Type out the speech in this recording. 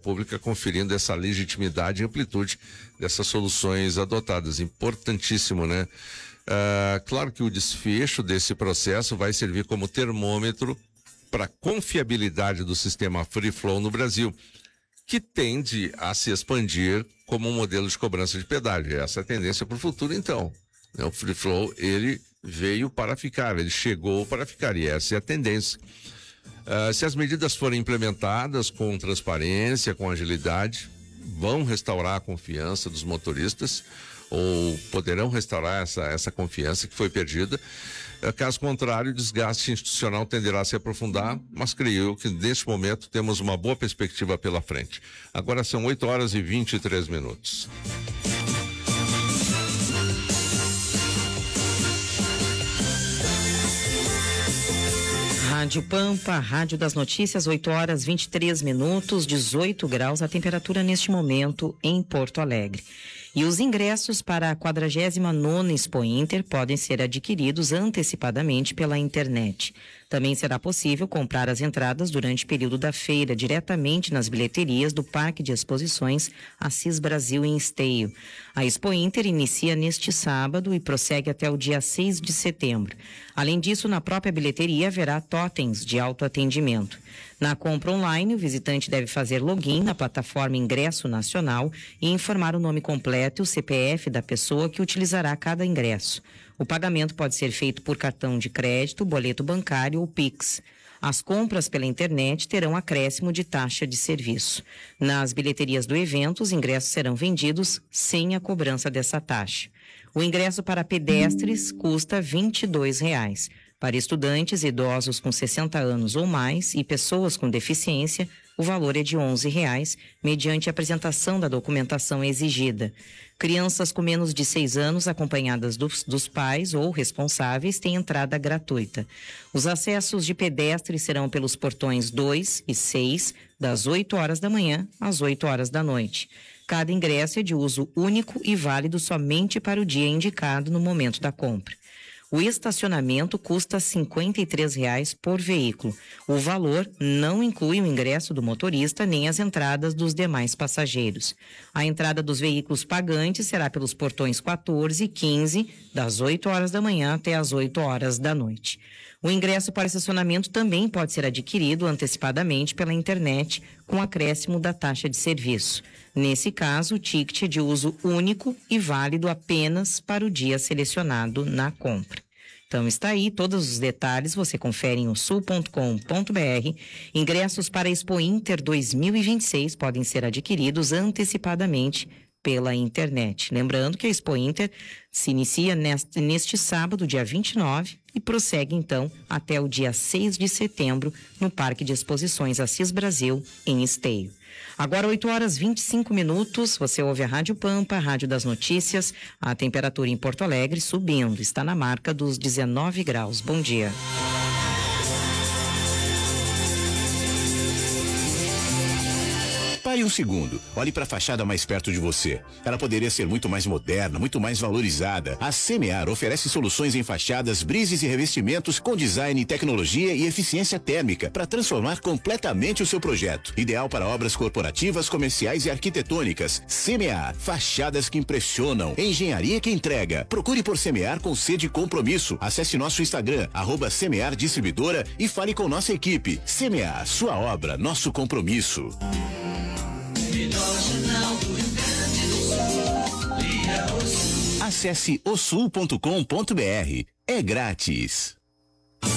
Pública conferindo essa legitimidade e amplitude dessas soluções adotadas. Importantíssimo, né? Claro que o desfecho desse processo vai servir como termômetro para a confiabilidade do sistema Free Flow no Brasil, que tende a se expandir como um modelo de cobrança de pedágio. Essa é a tendência para o futuro, então. O Free Flow, ele veio para ficar, ele chegou para ficar, e essa é a tendência. Se as medidas forem implementadas com transparência, com agilidade, vão restaurar a confiança dos motoristas, ou poderão restaurar essa confiança que foi perdida. Caso contrário, o desgaste institucional tenderá a se aprofundar, mas creio eu que neste momento temos uma boa perspectiva pela frente. Agora são 8h23. Rádio Pampa, Rádio das Notícias, 8h23, 18 graus a temperatura neste momento em Porto Alegre. E os ingressos para a 49ª Expo Inter podem ser adquiridos antecipadamente pela internet. Também será possível comprar as entradas durante o período da feira diretamente nas bilheterias do Parque de Exposições Assis Brasil em Esteio. A Expo Inter inicia neste sábado e prossegue até o dia 6 de setembro. Além disso, na própria bilheteria haverá totens de autoatendimento. Na compra online, o visitante deve fazer login na plataforma Ingresso Nacional e informar o nome completo e o CPF da pessoa que utilizará cada ingresso. O pagamento pode ser feito por cartão de crédito, boleto bancário ou Pix. As compras pela internet terão acréscimo de taxa de serviço. Nas bilheterias do evento, os ingressos serão vendidos sem a cobrança dessa taxa. O ingresso para pedestres custa R$ 22. Para estudantes, idosos com 60 anos ou mais e pessoas com deficiência, o valor é de R$ 11, mediante a apresentação da documentação exigida. Crianças com menos de 6 anos, acompanhadas dos pais ou responsáveis, têm entrada gratuita. Os acessos de pedestres serão pelos portões 2 e 6, das 8 horas da manhã às 8 horas da noite. Cada ingresso é de uso único e válido somente para o dia indicado no momento da compra. O estacionamento custa R$ 53 por veículo. O valor não inclui o ingresso do motorista nem as entradas dos demais passageiros. A entrada dos veículos pagantes será pelos portões 14 e 15, das 8 horas da manhã até as 8 horas da noite. O ingresso para estacionamento também pode ser adquirido antecipadamente pela internet, com acréscimo da taxa de serviço. Nesse caso, o ticket é de uso único e válido apenas para o dia selecionado na compra. Então está aí, todos os detalhes você confere em sul.com.br. Ingressos para a Expo Inter 2026 podem ser adquiridos antecipadamente pela internet. Lembrando que a Expo Inter se inicia neste sábado, dia 29, e prossegue então até o dia 6 de setembro no Parque de Exposições Assis Brasil, em Esteio. Agora 8h25, você ouve a Rádio Pampa, a Rádio das Notícias. A temperatura em Porto Alegre subindo, está na marca dos 19 graus. Bom dia. Pare um segundo, olhe para a fachada mais perto de você. Ela poderia ser muito mais moderna, muito mais valorizada. A Semear oferece soluções em fachadas, brises e revestimentos com design, tecnologia e eficiência térmica para transformar completamente o seu projeto. Ideal para obras corporativas, comerciais e arquitetônicas. Semear, fachadas que impressionam, engenharia que entrega. Procure por Semear com C de compromisso. Acesse nosso Instagram, @Semear Distribuidora e fale com nossa equipe. Semear, sua obra, nosso compromisso. Melhor jornal do Rio Grande do Sul. Leia o Sul. Acesse osul.com.br. É grátis.